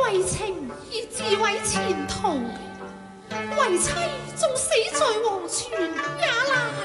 為情而自毀前途，為妻縱死在黃泉也難。